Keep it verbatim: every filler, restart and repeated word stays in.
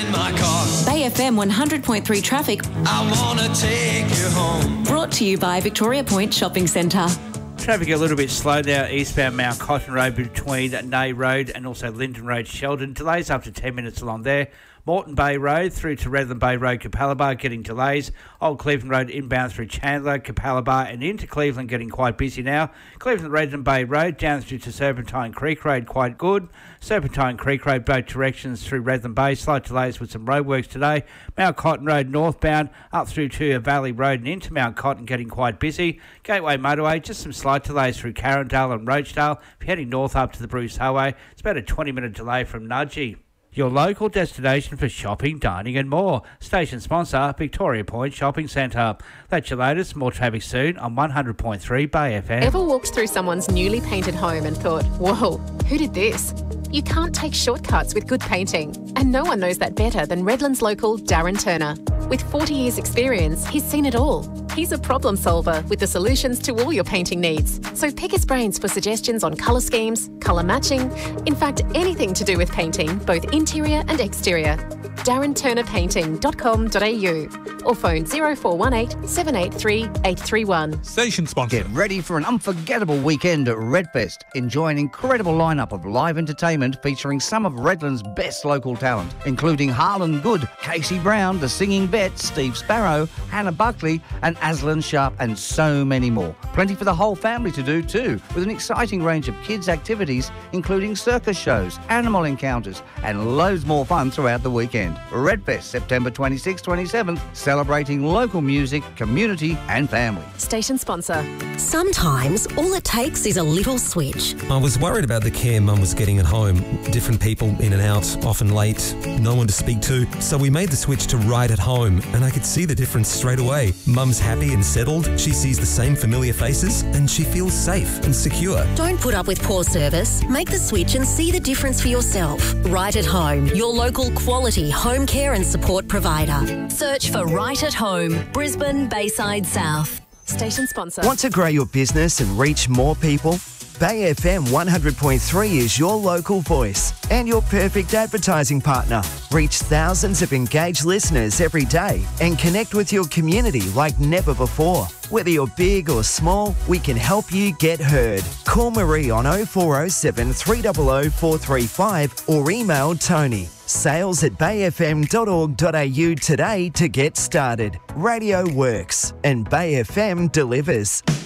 in my car. Bay F M one hundred point three traffic. I wanna take you home. Brought to you by Victoria Point Shopping Centre. Traffic a little bit slow now eastbound Mount Cotton Road between Nay Road and also Linden Road, Sheldon. Delays up to ten minutes along there. Moreton Bay Road through to Redland Bay Road, Capalaba, getting delays. Old Cleveland Road inbound through Chandler, Capalaba and into Cleveland, getting quite busy now. Cleveland Redland Bay Road down through to Serpentine Creek Road, quite good. Serpentine Creek Road, both directions through Redland Bay. Slight delays with some roadworks today. Mount Cotton Road northbound up through to Valley Road and into Mount Cotton, getting quite busy. Gateway Motorway, just some slight delays through Carindale and Roachdale. If you're heading north up to the Bruce Highway, it's about a twenty minute delay from Nudgee. Your local destination for shopping, dining and more. Station sponsor, Victoria Point Shopping Centre. That's your latest. More traffic soon on one hundred point three Bay F M. Ever walked through someone's newly painted home and thought, whoa, who did this? You can't take shortcuts with good painting. And no one knows that better than Redlands local Darren Turner. With forty years experience, he's seen it all. He's a problem solver with the solutions to all your painting needs. So pick his brains for suggestions on colour schemes, colour matching, in fact, anything to do with painting, both interior and exterior. darren turner painting dot com dot a u or phone zero four one eight, seven eight three, eight three one. Station sponsor. Get ready for an unforgettable weekend at Redfest. Enjoy an incredible lineup of live entertainment featuring some of Redland's best local talent, including Harlan Good, Casey Brown, The Singing Bet, Steve Sparrow, Hannah Buckley and Aslan Sharp, and so many more. Plenty for the whole family to do too, with an exciting range of kids' activities, including circus shows, animal encounters, and loads more fun throughout the weekend. Redfest, September twenty-sixth, twenty-seventh, celebrating local music, community and family. Station sponsor. Sometimes all it takes is a little switch. I was worried about the care Mum was getting at home. Different people in and out, often late, no one to speak to. So we made the switch to Right at Home, and I could see the difference straight away. Mum's happy and settled, she sees the same familiar faces, and she feels safe and secure. Don't put up with poor service. Make the switch and see the difference for yourself. Right at Home, your local quality home care and support provider. Search for Right at Home, Brisbane, Bayside South. Station sponsor. Want to grow your business and reach more people? Bay F M one hundred point three is your local voice and your perfect advertising partner. Reach thousands of engaged listeners every day and connect with your community like never before. Whether you're big or small, we can help you get heard. Call Marie on oh four oh seven, three hundred, four three five or email Tony. Sales at bay f m dot org dot a u today to get started. Radio works and Bay F M delivers.